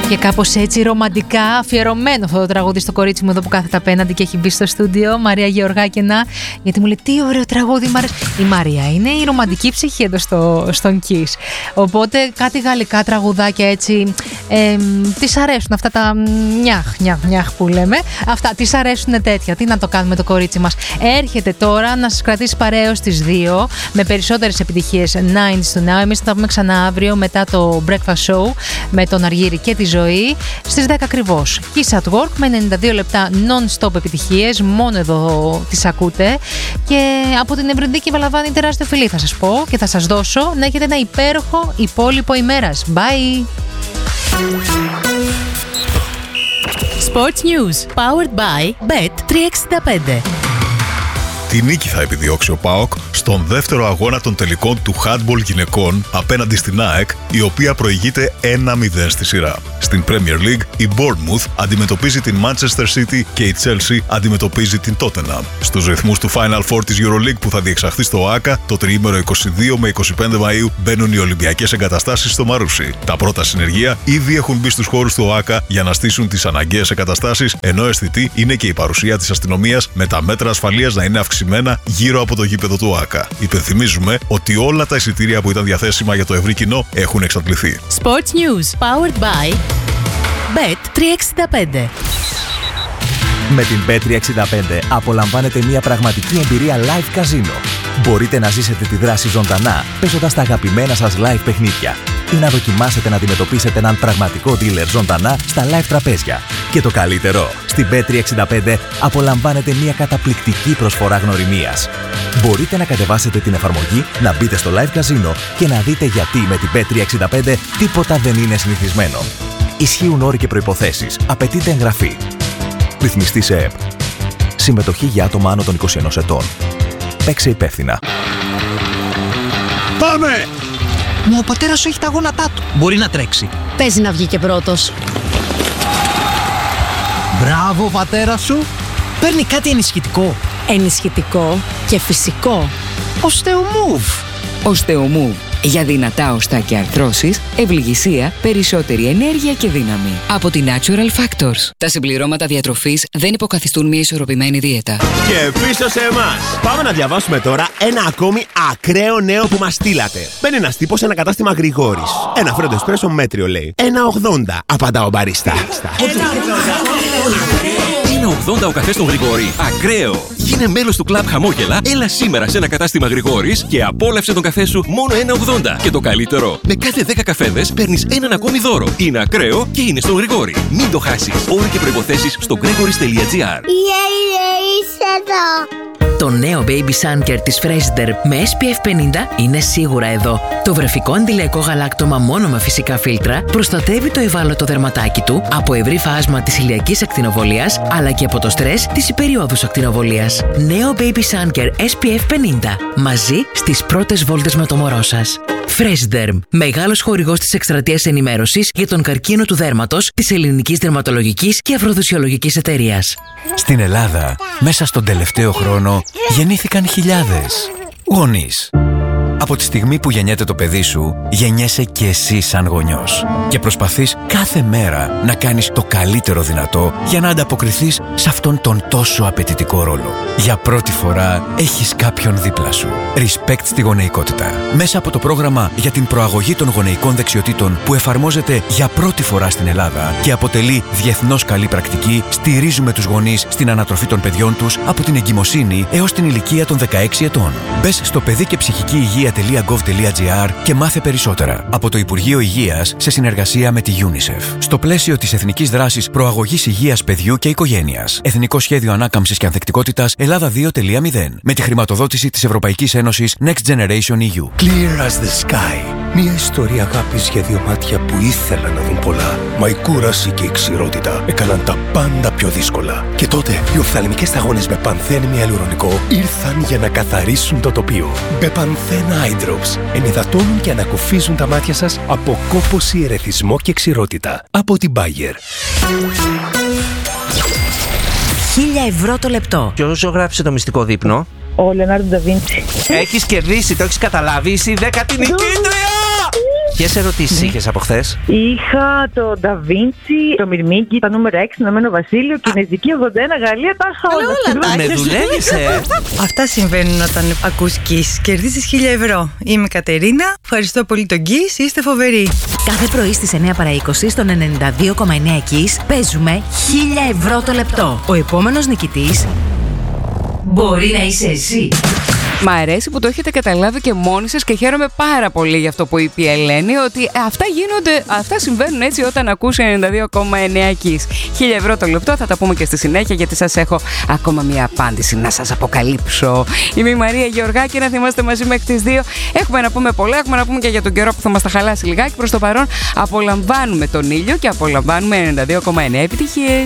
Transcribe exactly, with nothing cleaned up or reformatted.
Και κάπως έτσι ρομαντικά αφιερωμένο αυτό το τραγούδι στο κορίτσι μου εδώ που κάθεται απέναντι και έχει μπει στο στούντιο, Μαρία Γεωργάκηνα, γιατί μου λέει τι ωραίο τραγούδι, μ' αρέσει. Η Μαρία είναι η ρομαντική ψυχή εδώ στο, στον Kiss. Οπότε κάτι γαλλικά τραγουδάκια έτσι ε, της αρέσουν αυτά τα νιάχ, νιάχ, νιάχ που λέμε. Αυτά της αρέσουν τέτοια. Τι να το κάνουμε το κορίτσι μας. Έρχεται τώρα να σας κρατήσει παρέα στις δύο με περισσότερες επιτυχίες ενενήντα to now. Εμείς θα τα πούμε ξανά αύριο μετά το Breakfast Show με τον Αργύρη και τη Ζωή στις δέκα ακριβώς. Kiss at Work με ενενήντα δύο λεπτά non-stop επιτυχίες, μόνο εδώ τις ακούτε. Και από την Ευρυντική Βαλαβάνη τεράστιο φιλί θα σας πω και θα σας δώσω να έχετε ένα υπέροχο υπόλοιπο ημέρας. Bye! Sports News powered by μπετ τριακόσια εξήντα πέντε. Τη νίκη θα επιδιώξει ο ΠΑΟΚ στον δεύτερο αγώνα των τελικών του handball γυναικών απέναντι στην ΑΕΚ, η οποία προηγείται ένα μηδέν στη σειρά. Στην Premier League, η Bournemouth αντιμετωπίζει την Manchester City και η Chelsea αντιμετωπίζει την Tottenham. Στους ρυθμούς του Final Four της EuroLeague που θα διεξαχθεί στο ΆΚΑ, το τριήμερο είκοσι δύο με είκοσι πέντε Μαΐου μπαίνουν οι Ολυμπιακές εγκαταστάσεις στο Μαρούσι. Τα πρώτα συνεργεία ήδη έχουν μπει στους χώρους του ΆΚΑ για να στήσουν τις αναγκαίες εγκαταστάσεις, ενώ αισθητή είναι και η παρουσία της αστυνομίας με τα μέτρα ασφαλείας να είναι αυξημένα γύρω από το γήπεδο του ΆΚΑ. Υπενθυμίζουμε ότι όλα τα εισιτήρια που ήταν διαθέσιμα για το ευρύ κοινό έχουν εξαντληθεί. Sports News powered by μπετ τριακόσια εξήντα πέντε. Με την μπετ τριακόσια εξήντα πέντε απολαμβάνετε μια πραγματική εμπειρία live καζίνο. Μπορείτε να ζήσετε τη δράση ζωντανά παίζοντας τα αγαπημένα σας live παιχνίδια ή να δοκιμάσετε να αντιμετωπίσετε έναν πραγματικό dealer ζωντανά στα live τραπέζια. Και το καλύτερο, στην μπετ τριακόσια εξήντα πέντε απολαμβάνετε μια καταπληκτική προσφορά γνωριμίας. Μπορείτε να κατεβάσετε την εφαρμογή, να μπείτε στο live καζίνο και να δείτε γιατί με την μπετ τριακόσια εξήντα πέντε τίποτα δεν είναι συνηθισμένο. Ισχύουν όροι και προϋποθέσεις. Απαιτείται εγγραφή. Ρυθμιστή σε ΕΠ. Συμμετοχή για άτομα άνω των είκοσι ενός ετών. Παίξε υπεύθυνα. Πάμε! Μα ο πατέρας σου έχει τα γόνατά του. Μπορεί να τρέξει. Παίζει να βγει και πρώτος. Μπράβο, πατέρα σου. Παίρνει κάτι ενισχυτικό. Ενισχυτικό και φυσικό. Osteomove. Osteomove. Για δυνατά οστά και αρθρώσεις, ευληγησία, περισσότερη ενέργεια και δύναμη. Από τη Natural Factors. Τα συμπληρώματα διατροφής δεν υποκαθιστούν μια ισορροπημένη δίαιτα. Και πίσω σε εμάς. Πάμε να διαβάσουμε τώρα ένα ακόμη ακραίο νέο που μας στείλατε. Μπαίνει ένας τύπος σε ένα κατάστημα Γρηγόρης. Ένα φρέντο εσπρέσο μέτριο λέει. ένα ογδόντα. Απαντά ο μπαρίστα. ένα ογδόντα ο καφές στον Γρηγόρη. Ακραίο! Γίνε μέλος του κλαμπ Χαμόγελα, έλα σήμερα σε ένα κατάστημα Γρηγόρης και απόλαυσε τον καφέ σου μόνο ένα ογδόντα. Και το καλύτερο, με κάθε δέκα καφέδες παίρνεις έναν ακόμη δώρο. Είναι ακραίο και είναι στον Γρηγόρη. Μην το χάσεις. Όροι και προϋποθέσεις στο gregoris τελεία gr. Είσαι εδώ. Το νέο Baby Sunker της Freshder με ες πι εφ πενήντα είναι σίγουρα εδώ. Το βρεφικό αντιλιακό γαλάκτωμα μόνο με φυσικά φίλτρα προστατεύει το ευάλωτο δερματάκι του από ευρύ φάσμα της ηλιακής ακτινοβολίας αλλά και από το στρες της υπεριόδους ακτινοβολίας. Νέο Baby Sunker ες πι εφ πενήντα. Μαζί στις πρώτες βόλτες με το μωρό σας. Freshderm, μεγάλος χορηγός της εκστρατείας ενημέρωσης για τον καρκίνο του δέρματος της Ελληνικής Δερματολογικής και Αφροδοσιολογικής Εταιρείας. Στην Ελλάδα, μέσα στον τελευταίο χρόνο, γεννήθηκαν χιλιάδες γονείς. Από τη στιγμή που γεννιέται το παιδί σου, γεννιέσαι και εσύ σαν γονιός. Και προσπαθείς κάθε μέρα να κάνεις το καλύτερο δυνατό για να ανταποκριθείς σε αυτόν τον τόσο απαιτητικό ρόλο. Για πρώτη φορά έχεις κάποιον δίπλα σου. Respect στη γονεϊκότητα. Μέσα από το πρόγραμμα για την προαγωγή των γονεϊκών δεξιοτήτων που εφαρμόζεται για πρώτη φορά στην Ελλάδα και αποτελεί διεθνώς καλή πρακτική, στηρίζουμε τους γονείς στην ανατροφή των παιδιών τους από την εγκυμοσύνη έως την ηλικία των δεκαέξι ετών. Μπες στο παιδί και ψυχική υγεία .gov.gr και μάθε περισσότερα από το Υπουργείο Υγείας σε συνεργασία με τη UNICEF. Στο πλαίσιο της Εθνικής Δράσης Προαγωγής Υγείας Παιδιού και Οικογένειας. Εθνικό Σχέδιο Ανάκαμψης και Ανθεκτικότητας Ελλάδα δύο κόμμα μηδέν. Με τη χρηματοδότηση της Ευρωπαϊκής Ένωσης Next Generation ι γιου. Clear as the sky. Μια ιστορία αγάπης για δύο μάτια που ήθελαν να δουν πολλά. Μα η κούραση και η ξηρότητα έκαναν τα πάντα πιο δύσκολα. Και τότε οι οφθαλμικές σταγόνες με πανθένη αλουρονικό ήρθαν για να καθαρίσουν το τοπίο. Μπεπανθένα Eye Drops ενυδατώνουν και ανακουφίζουν τα μάτια σας από κόπωση, ερεθισμό και ξηρότητα. Από την Bayer. Χίλια ευρώ το λεπτό. Ποιος ζωγράφησε το μυστικό δείπνο? Ο Λεωνάρντο Νταβίντσι. Έχεις κερδίσει, το έχεις καταλάβει, είσαι η δέκατη νικήτρια! Ποιες ερωτήσεις είχες από χθες? Είχα το Νταβίντσι, το Μυρμήγκι, τα νούμερα έξι, Ηνωμένο Βασίλειο, Κινέζικη ογδόντα ένα, Γαλλία, τα είχα όλα. Με δουλεύεις, ε? Αυτά συμβαίνουν όταν ακούς Kiss. Κερδίζεις χίλια ευρώ. Είμαι η Κατερίνα. Ευχαριστώ πολύ τον Kiss. Είστε φοβεροί. Κάθε πρωί στις εννιά παρά είκοσι στον ενενήντα δύο κόμμα εννέα Kiss παίζουμε χίλια ευρώ το λεπτό. Ο επόμενος νικητής μπορεί να είσαι εσύ. Μ' αρέσει που το έχετε καταλάβει και μόνοι σας και χαίρομαι πάρα πολύ για αυτό που είπε η Ελένη, ότι αυτά γίνονται, αυτά συμβαίνουν έτσι όταν ακούσει ενενήντα δύο κόμμα εννέα Kiss. Χίλια ευρώ το λεπτό, θα τα πούμε και στη συνέχεια, γιατί σας έχω ακόμα μια απάντηση να σας αποκαλύψω. Είμαι η Μαρία Γεωργάκη, να θυμάστε μαζί μέχρι τις δύο. Έχουμε να πούμε πολλά, έχουμε να πούμε και για τον καιρό που θα μας τα χαλάσει λιγάκι. Προς το παρόν απολαμβάνουμε τον ήλιο και απολαμβάνουμε ενενήντα δύο κόμμα εννέα. Επιτυχίες!